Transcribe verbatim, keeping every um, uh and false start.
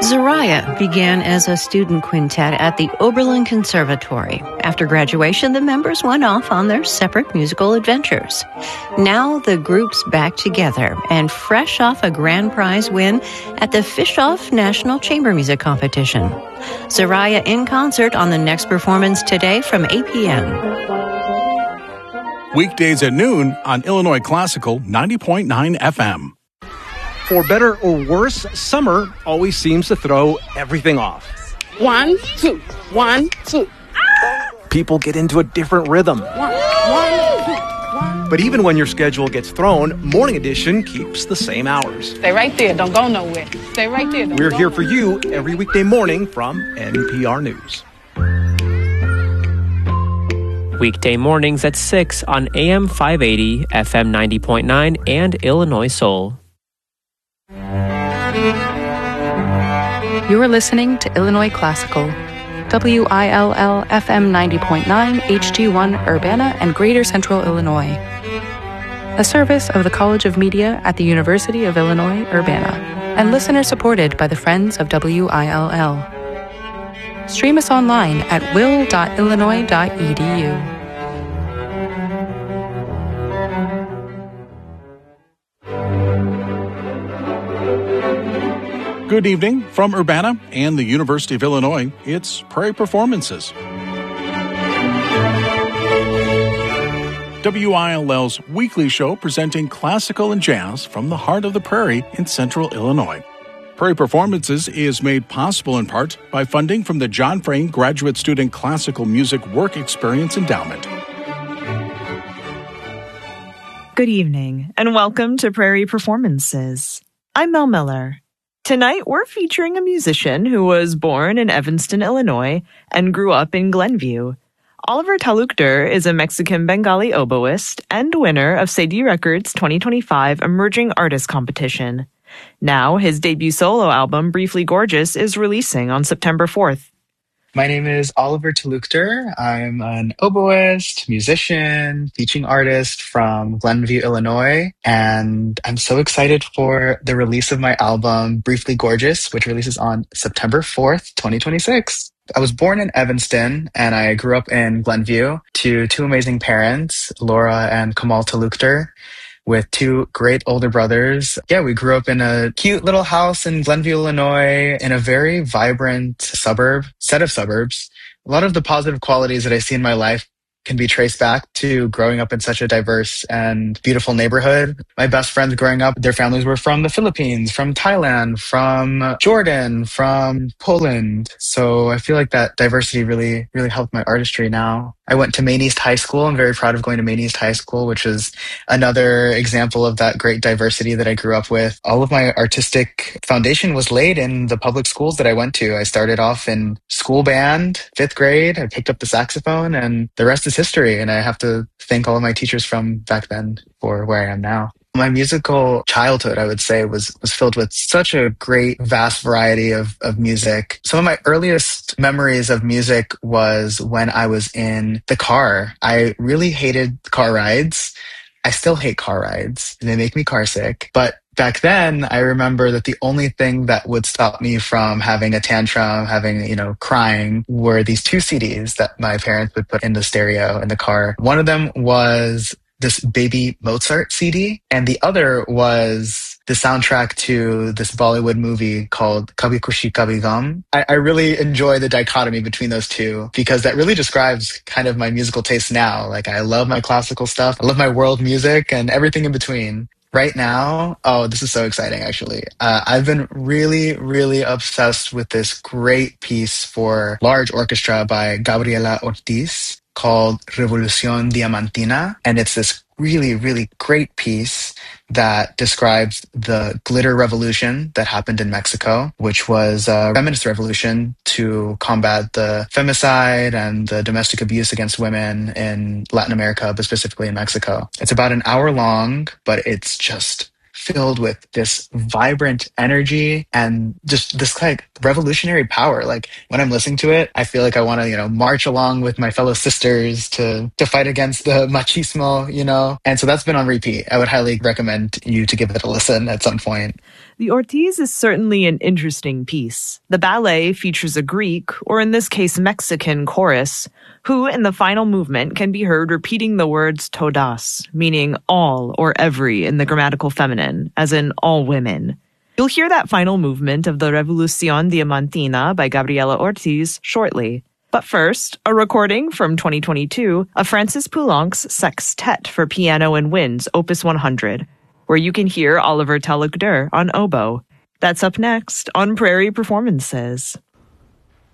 Zaraya began as a student quintet at the Oberlin Conservatory. After graduation, the members went off on their separate musical adventures. Now the group's back together and fresh off a grand prize win at the Fischoff National Chamber Music Competition. Zaraya in concert on the next performance today from eight p.m. Weekdays at noon on Illinois Classical ninety point nine F M. For better or worse, summer always seems to throw everything off. One, two, one, two. People get into a different rhythm. One, one, two, one. But even when your schedule gets thrown, Morning Edition keeps the same hours. Stay right there. Don't go nowhere. Stay right there. Don't We're go here for nowhere. you every weekday morning from N P R News. Weekday mornings at six on A M five eighty, F M ninety point nine, and Illinois Soul. You're listening to Illinois Classical, W I L L F M ninety point nine, H G one Urbana and Greater Central Illinois. A service of the College of Media at the University of Illinois, Urbana, and listener supported by the Friends of W I L L. Stream us online at will dot illinois dot e d u. Good evening from Urbana and the University of Illinois. It's Prairie Performances. W I L L's weekly show presenting classical and jazz from the heart of the Prairie in central Illinois. Prairie Performances is made possible in part by funding from the John Frayne Graduate Student Classical Music Work Experience Endowment. Good evening, and welcome to Prairie Performances. I'm Mel Miller. Tonight, we're featuring a musician who was born in Evanston, Illinois, and grew up in Glenview. Oliver Talukder is a Mexican Bengali oboist and winner of Sadie Records' twenty twenty-five Emerging Artist Competition. Now, his debut solo album, Briefly Gorgeous, is releasing on September fourth. My name is Oliver Talukder. I'm an oboist, musician, teaching artist from Glenview, Illinois, and I'm so excited for the release of my album, Briefly Gorgeous, which releases on September fourth, twenty twenty-six. I was born in Evanston, and I grew up in Glenview to two amazing parents, Laura and Kamal Talukder, with two great older brothers. Yeah, we grew up in a cute little house in Glenview, Illinois, in a very vibrant suburb, set of suburbs. A lot of the positive qualities that I see in my life can be traced back to growing up in such a diverse and beautiful neighborhood. My best friends growing up, their families were from the Philippines, from Thailand, from Jordan, from Poland. So I feel like that diversity really, really helped my artistry now. I went to Maine East High School. I'm very proud of going to Maine East High School, which is another example of that great diversity that I grew up with. All of my artistic foundation was laid in the public schools that I went to. I started off in school band, fifth grade. I picked up the saxophone, and the rest is history. And I have to thank all of my teachers from back then for where I am now. My musical childhood, I would say, was was filled with such a great, vast variety of, of music. Some of my earliest memories of music was when I was in the car. I really hated car rides. I still hate car rides. They make me car sick. But back then, I remember that the only thing that would stop me from having a tantrum, having, you know, crying, were these two C Ds that my parents would put in the stereo in the car. One of them was this Baby Mozart C D, and the other was the soundtrack to this Bollywood movie called Kabhi Khushi Kabhi Gham. I, I really enjoy the dichotomy between those two because that really describes kind of my musical taste now. Like, I love my classical stuff, I love my world music, and everything in between. Right now, oh, this is so exciting, actually. Uh, I've been really, really obsessed with this great piece for large orchestra by Gabriela Ortiz called Revolución Diamantina. And it's this really, really great piece that describes the glitter revolution that happened in Mexico, which was a feminist revolution to combat the femicide and the domestic abuse against women in Latin America, but specifically in Mexico. It's about an hour long, but it's just filled with this vibrant energy and just this like revolutionary power. Like, when I'm listening to it, I feel like I want to, you know, march along with my fellow sisters to, to fight against the machismo, you know? And so that's been on repeat. I would highly recommend you to give it a listen at some point. The Ortiz is certainly an interesting piece. The ballet features a Greek, or in this case Mexican, chorus, who in the final movement can be heard repeating the words todas, meaning all or every in the grammatical feminine, as in all women. You'll hear that final movement of the Revolución Diamantina by Gabriela Ortiz shortly. But first, a recording from twenty twenty-two of Francis Poulenc's Sextet for Piano and Winds, Opus one hundred, where you can hear Oliver Talukder on oboe. That's up next on Prairie Performances.